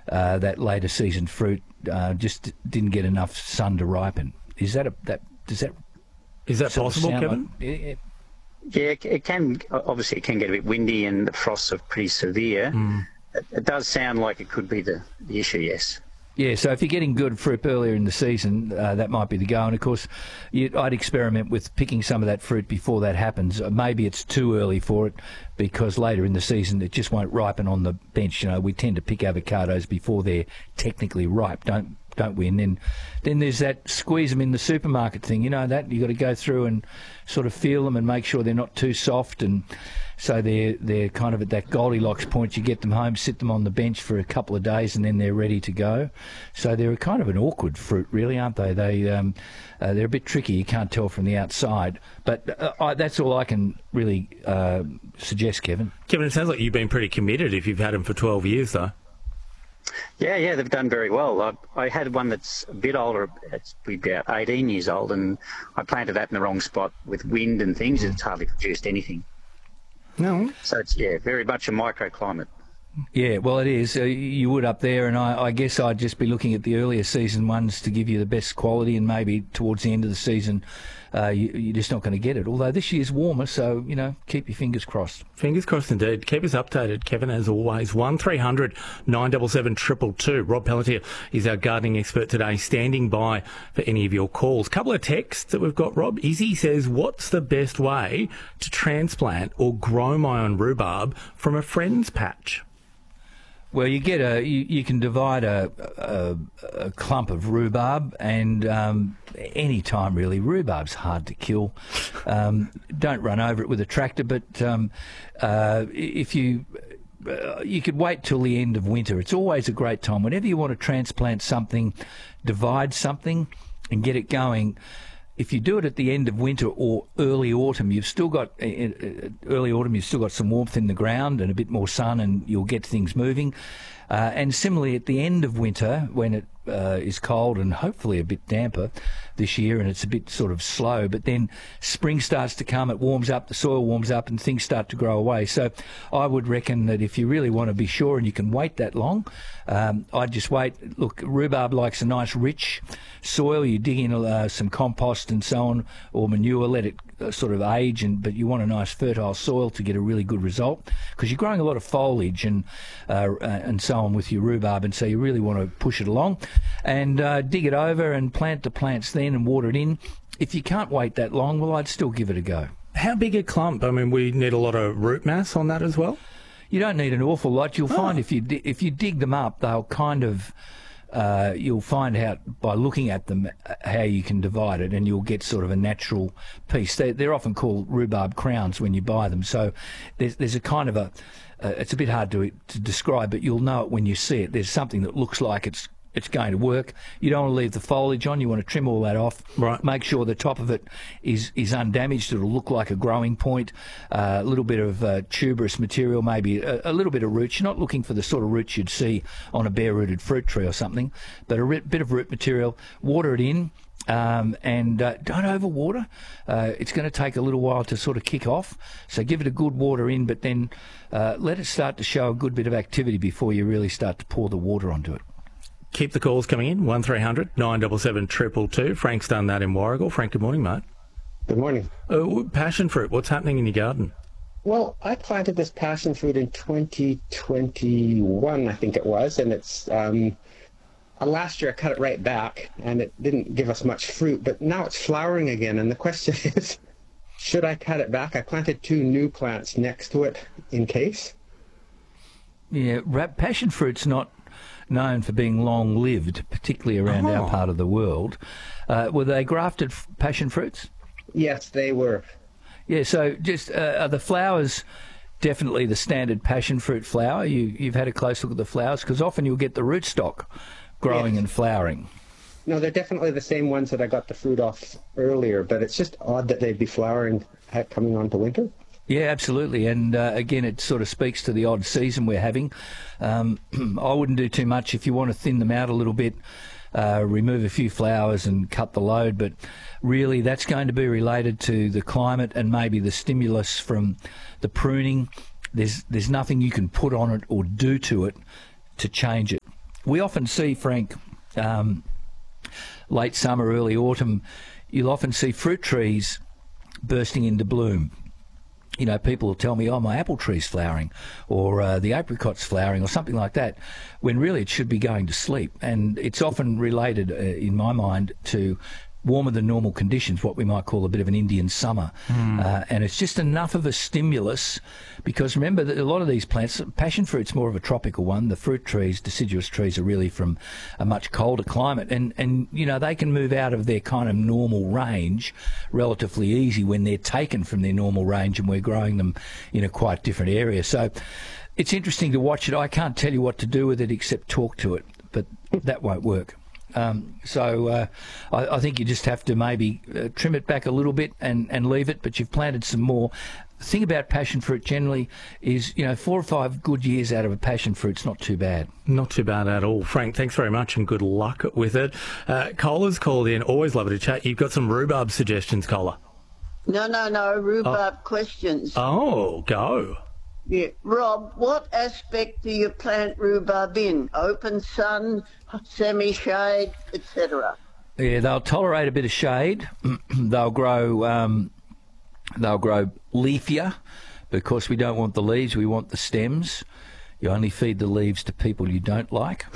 that later season fruit just didn't get enough sun to ripen. Is that possible, Kevin? Like, yeah, it can. Obviously, it can get a bit windy, and the frosts are pretty severe. It does sound like it could be the issue. Yes. Yeah, so if you're getting good fruit earlier in the season, that might be the go. And, of course, I'd experiment with picking some of that fruit before that happens. Maybe it's too early for it because later in the season it just won't ripen on the bench. You know, we tend to pick avocados before they're technically ripe, don't we? And then there's that squeeze them in the supermarket thing. You know that? You've got to go through and sort of feel them and make sure they're not too soft, and so they're kind of at that Goldilocks point. You get them home, sit them on the bench for a couple of days, and then they're ready to go. So they're kind of an awkward fruit, really, aren't they? They're a bit tricky. You can't tell from the outside. But that's all I can really suggest, Kevin. Kevin, it sounds like you've been pretty committed if you've had them for 12 years, though. Yeah, they've done very well. I had one that's a bit older. It's about 18 years old, and I planted that in the wrong spot with wind and things. It's hardly produced anything. No. So it's, very much a microclimate. Yeah, well, it is. You would up there, and I guess I'd just be looking at the earlier season ones to give you the best quality, and maybe towards the end of the season you're just not going to get it. Although this year's warmer, so, keep your fingers crossed. Fingers crossed indeed. Keep us updated, Kevin, as always. 1300 977 222. Rob Pelletier is our gardening expert today, standing by for any of your calls. Couple of texts that we've got, Rob. Izzy says, what's the best way to transplant or grow my own rhubarb from a friend's patch? Well, you can divide a clump of rhubarb, and any time really. Rhubarb's hard to kill. Don't run over it with a tractor, but if you could wait till the end of winter. It's always a great time. Whenever you want to transplant something, divide something, and get it going. If you do it at the end of winter or early autumn, you've still got some warmth in the ground and a bit more sun, and you'll get things moving. And similarly, at the end of winter, when it is cold and hopefully a bit damper this year, and it's a bit sort of slow, but then spring starts to come, it warms up, the soil warms up, and things start to grow away. So I would reckon that if you really want to be sure and you can wait that long, I'd just wait. Look, rhubarb likes a nice rich soil. You dig in some compost and so on, or manure, let it sort of age, but you want a nice fertile soil to get a really good result, because you're growing a lot of foliage and so on with your rhubarb, and so you really want to push it along and dig it over and plant the plants then and water it in. If you can't wait that long, well, I'd still give it a go. How big a clump? I mean, we need a lot of root mass on that as well? You don't need an awful lot. You'll find if you dig them up, they'll kind of you'll find out by looking at them how you can divide it, and you'll get sort of a natural piece. They're often called rhubarb crowns when you buy them. So there's a kind of it's a bit hard to describe, but you'll know it when you see it. There's something that looks like it's going to work. You don't want to leave the foliage on. You want to trim all that off. Right. Make sure the top of it is undamaged. It'll look like a growing point. A little bit of tuberous material, maybe a little bit of roots. You're not looking for the sort of roots you'd see on a bare-rooted fruit tree or something, but a bit of root material. Water it in. And don't overwater. It's going to take a little while to sort of kick off, so give it a good water in, but then let it start to show a good bit of activity before you really start to pour the water onto it. Keep the calls coming in, 1300 977 222. Frank's done that in Warragul. Frank, good morning, mate. Good morning. Passion fruit, what's happening in your garden? Well, I planted this passion fruit in 2021, I think it was, and it's last year I cut it right back, and it didn't give us much fruit, but now it's flowering again, and the question is, should I cut it back? I planted 2 new plants next to it in case. Yeah, passion fruit's not known for being long-lived, particularly around our part of the world. Were they grafted passion fruits? Yes, they were. Yeah, so just are the flowers definitely the standard passion fruit flower? You've had a close look at the flowers, because often you'll get the rootstock growing and flowering. No, they're definitely the same ones that I got the fruit off earlier, but it's just odd that they'd be flowering coming on to winter. Yeah, absolutely. And again, it sort of speaks to the odd season we're having. I wouldn't do too much. If you want to thin them out a little bit, remove a few flowers and cut the load. But really, that's going to be related to the climate and maybe the stimulus from the pruning. There's nothing you can put on it or do to it to change it. we often see, Frank, late summer, early autumn, you'll often see fruit trees bursting into bloom. You know, people will tell me, oh, my apple tree's flowering, or the apricot's flowering, or something like that, when really it should be going to sleep. And it's often related, in my mind, to warmer than normal conditions, what we might call a bit of an Indian summer. And it's just enough of a stimulus, because remember that a lot of these plants, passion fruit's more of a tropical one. The fruit trees, deciduous trees, are really from a much colder climate. And you know, they can move out of their kind of normal range relatively easy when they're taken from their normal range and we're growing them in a quite different area. So it's interesting to watch it. I can't tell you what to do with it except talk to it, but that won't work. So I think you just have to maybe trim it back a little bit and leave it, but you've planted some more. The thing about passion fruit generally is, you know, 4 or 5 good years out of a passion fruit's not too bad. Not too bad at all. Frank, thanks very much and good luck with it. Cola's called in. Always love to chat. You've got some rhubarb suggestions, Cola. No. Rhubarb questions. Oh, go. Yeah. Rob, what aspect do you plant rhubarb in? Open sun, semi-shade, etc.? Yeah, they'll tolerate a bit of shade. They'll grow leafier, because we don't want the leaves, we want the stems. You only feed the leaves to people you don't like.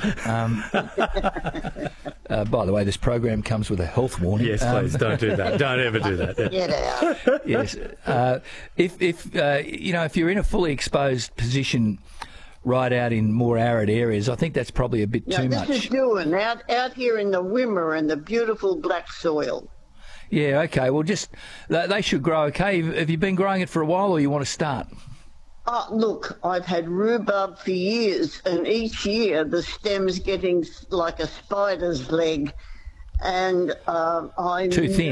By the way, this program comes with a health warning. Yes, please, don't do that. Don't ever do that. Get out. Yes. If you're in a fully exposed position right out in more arid areas, I think that's probably a bit too much. This is doing out here in the Wimmera in the beautiful black soil. Yeah, okay. Well, they should grow okay. Have you been growing it for a while, or you want to start? Oh, look, I've had rhubarb for years, and each year the stem's getting like a spider's leg. And I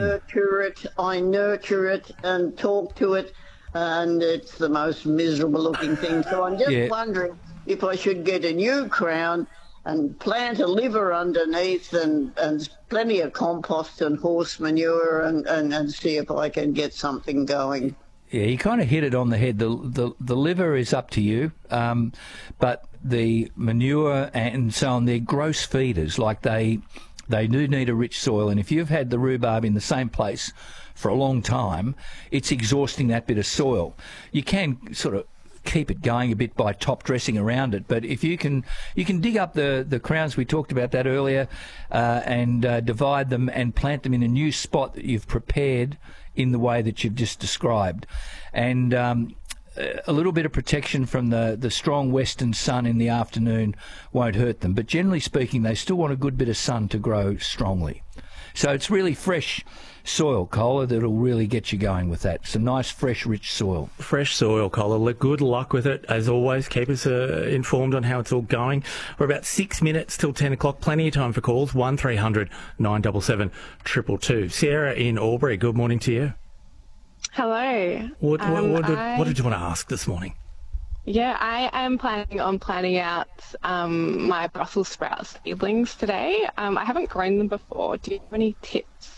nurture it and talk to it, and it's the most miserable looking thing. So I'm just wondering if I should get a new crown and plant a liver underneath and plenty of compost and horse manure and see if I can get something going. Yeah, you kind of hit it on the head. The liver is up to you, but the manure and so on, they're gross feeders. Like they do need a rich soil, and if you've had the rhubarb in the same place for a long time, it's exhausting that bit of soil. You can sort of keep it going a bit by top dressing around it, but if you can dig up the crowns, we talked about that earlier, and divide them and plant them in a new spot that you've prepared in the way that you've just described, and a little bit of protection from the strong western sun in the afternoon won't hurt them, but generally speaking they still want a good bit of sun to grow strongly. So it's really fresh soil, Cola, that'll really get you going with that. Some nice, fresh, rich soil. Fresh soil, Cola. Good luck with it. As always, keep us informed on how it's all going. We're about 6 minutes till 10 o'clock. Plenty of time for calls. 1300 977 222. Sarah in Albury, good morning to you. Hello. What did you want to ask this morning? Yeah, I am planning on planting out my Brussels sprout seedlings today. I haven't grown them before. Do you have any tips?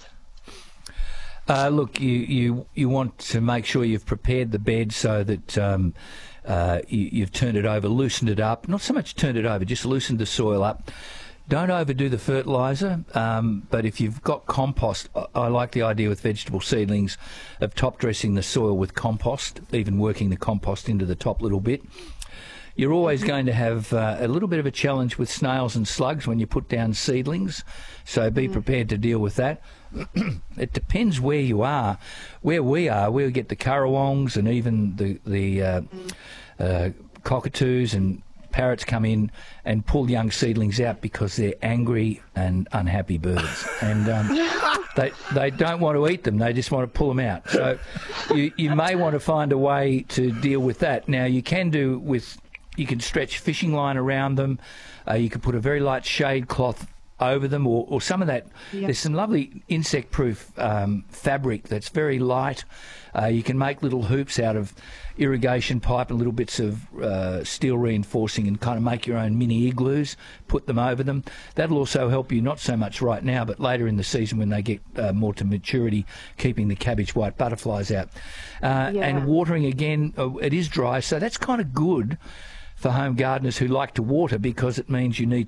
Look, you want to make sure you've prepared the bed so that you've turned it over, loosened it up. Not so much turned it over, just loosened the soil up. Don't overdo the fertiliser, but if you've got compost, I like the idea with vegetable seedlings of top dressing the soil with compost, even working the compost into the top little bit. You're always going to have a little bit of a challenge with snails and slugs when you put down seedlings, so be prepared to deal with that. It depends where you are. Where we are, we get the currawongs and even the cockatoos and parrots come in and pull young seedlings out because they're angry and unhappy birds, and they don't want to eat them, they just want to pull them out. So you may want to find a way to deal with that. Now you can stretch fishing line around them, you can put a very light shade cloth over them, or some of that. Yep. There's some lovely insect-proof fabric that's very light. You can make little hoops out of irrigation pipe and little bits of steel reinforcing and kind of make your own mini igloos, put them over them. That'll also help you, not so much right now, but later in the season when they get more to maturity, keeping the cabbage white butterflies out. And watering again, it is dry, so that's kind of good for home gardeners who like to water, because it means you need